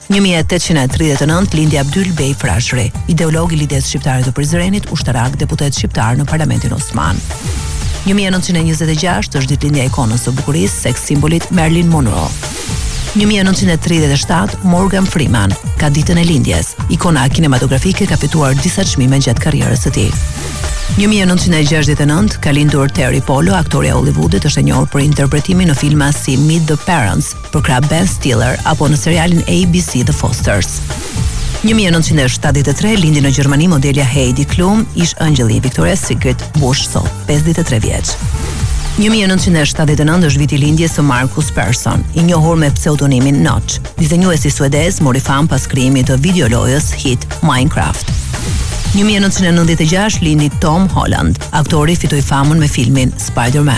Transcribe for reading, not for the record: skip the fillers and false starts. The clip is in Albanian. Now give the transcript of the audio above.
1839 lindi Abdyl Bey Frashëri, ideolog i lidhjes shqiptare të Prizrenit, ushtarak, deputet shqiptar në Parlamentin Osman. 1926 është ditëlindja e ikonës së bukurisë, seks simbolit Marilyn Monroe. 1937 Morgan Freeman ka ditën e lindjes. Ikona kinematografike ka fituar disa çmime gjatë karrierës së tij. 1969 ka lindur Terry Polo, aktori i Hollywoodit, është e njohur për interpretimin në filma si Meet the Parents për krah Ben Stiller apo në serialin ABC The Fosters. 1973 lindi në Gjermani modelja Heidi Klum, ish ëngjëlli i Victoria's Secret, bosh sot, 53 vjeç. 1979 është viti lindjes së Marcus Persson, i njohur me pseudonimin Notch. Dizenjuesi suedez mori fam pas krijimit të videolojës hit Minecraft. 1996 lindi Tom Holland, aktori fitoi famën me filmin Spider-Man.